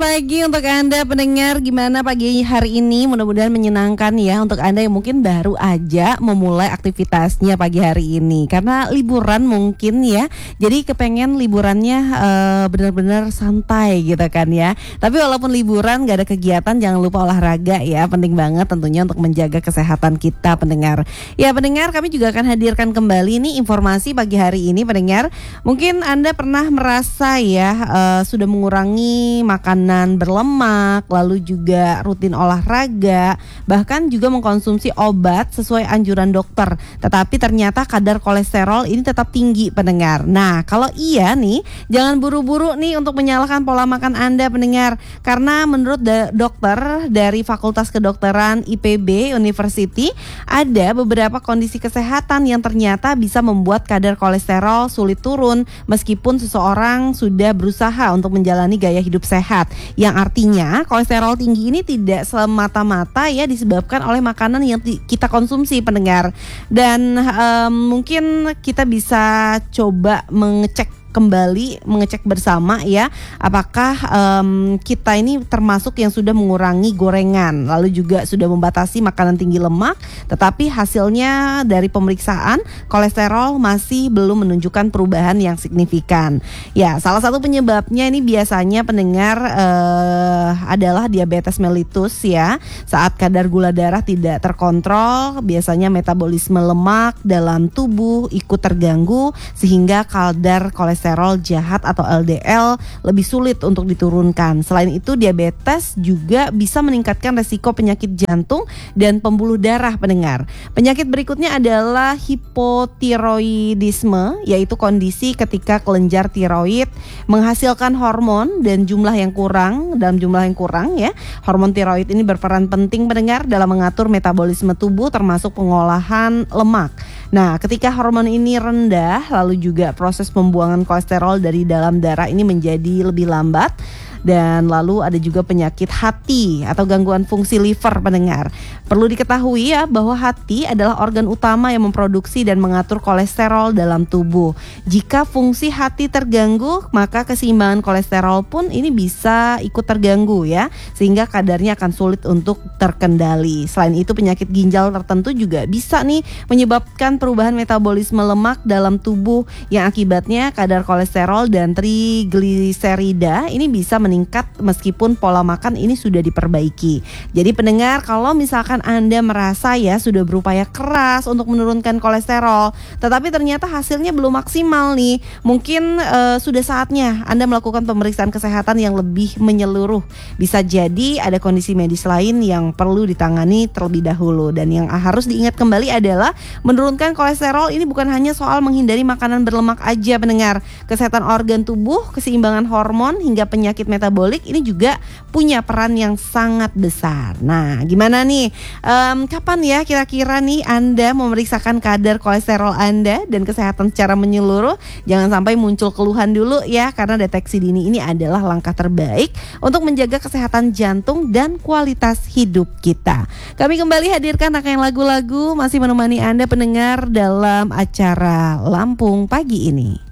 Pagi untuk Anda pendengar, gimana pagi hari ini? Mudah-mudahan menyenangkan ya untuk Anda yang mungkin baru aja memulai aktivitasnya pagi hari ini. Karena liburan mungkin ya, jadi kepengen liburannya benar-benar santai gitu kan ya. Tapi walaupun liburan gak ada kegiatan, jangan lupa olahraga ya. Penting banget tentunya untuk menjaga kesehatan kita pendengar. Ya pendengar, kami juga akan hadirkan kembali nih informasi pagi hari ini pendengar. Mungkin Anda pernah merasa ya sudah mengurangi makanan berlemak, lalu juga rutin olahraga, bahkan juga mengkonsumsi obat sesuai anjuran dokter. Tetapi ternyata kadar kolesterol ini tetap tinggi pendengar. Nah, kalau iya nih, jangan buru-buru nih untuk menyalahkan pola makan Anda pendengar. Karena menurut dokter dari Fakultas Kedokteran IPB University, ada beberapa kondisi kesehatan yang ternyata bisa membuat kadar kolesterol sulit turun meskipun seseorang sudah berusaha untuk menjalani gaya hidup sehat. Yang artinya kolesterol tinggi ini tidak semata-mata ya disebabkan oleh makanan yang kita konsumsi pendengar. Dan mungkin kita bisa coba mengecek bersama ya, apakah kita ini termasuk yang sudah mengurangi gorengan, lalu juga sudah membatasi makanan tinggi lemak, tetapi hasilnya dari pemeriksaan kolesterol masih belum menunjukkan perubahan yang signifikan. Ya, salah satu penyebabnya ini biasanya pendengar adalah diabetes mellitus ya. Saat kadar gula darah tidak terkontrol, biasanya metabolisme lemak dalam tubuh ikut terganggu sehingga kadar kolesterol jahat atau LDL lebih sulit untuk diturunkan. Selain itu, diabetes juga bisa meningkatkan resiko penyakit jantung dan pembuluh darah pendengar. Penyakit berikutnya adalah hipotiroidisme, yaitu kondisi ketika kelenjar tiroid menghasilkan hormon dan dalam jumlah yang kurang ya. Hormon tiroid ini berperan penting pendengar dalam mengatur metabolisme tubuh termasuk pengolahan lemak. Nah, ketika hormon ini rendah, lalu juga proses pembuangan kolesterol dari dalam darah ini menjadi lebih lambat. Dan lalu ada juga penyakit hati atau gangguan fungsi liver pendengar. Perlu diketahui ya bahwa hati adalah organ utama yang memproduksi dan mengatur kolesterol dalam tubuh. Jika fungsi hati terganggu, maka keseimbangan kolesterol pun ini bisa ikut terganggu ya, sehingga kadarnya akan sulit untuk terkendali. Selain itu, penyakit ginjal tertentu juga bisa nih menyebabkan perubahan metabolisme lemak dalam tubuh yang akibatnya kadar kolesterol dan trigliserida ini bisa meningkat meskipun pola makan ini sudah diperbaiki. Jadi pendengar, kalau misalkan Anda merasa ya sudah berupaya keras untuk menurunkan kolesterol, tetapi ternyata hasilnya belum maksimal nih, mungkin sudah saatnya Anda melakukan pemeriksaan kesehatan yang lebih menyeluruh. Bisa jadi ada kondisi medis lain yang perlu ditangani terlebih dahulu. Dan yang harus diingat kembali adalah menurunkan kolesterol ini bukan hanya soal menghindari makanan berlemak aja pendengar. Kesehatan organ tubuh, keseimbangan hormon hingga penyakit metabolik ini juga punya peran yang sangat besar. Nah, gimana nih? Kapan ya kira-kira nih Anda memeriksakan kadar kolesterol Anda dan kesehatan secara menyeluruh? Jangan sampai muncul keluhan dulu ya, karena deteksi dini ini adalah langkah terbaik untuk menjaga kesehatan jantung dan kualitas hidup kita. Kami kembali hadirkan rangkaian lagu-lagu masih menemani Anda pendengar dalam acara Lampung Pagi ini.